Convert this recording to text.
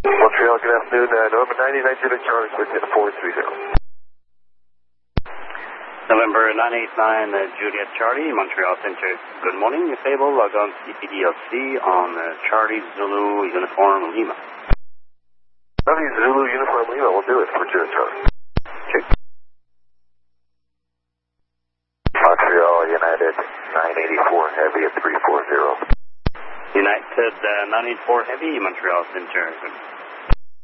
Montreal, good afternoon. November 9090 Charlie, within 430. November 989 Juliet Charlie, Montreal Center. Good morning. If able, log on to CPDLC on Charlie Zulu Uniform Lima. Charlie Zulu Uniform Lima, we'll do it for Juliet Charlie. Check. Montreal United 984 Heavy at 340. United 984 Heavy, Montreal Center.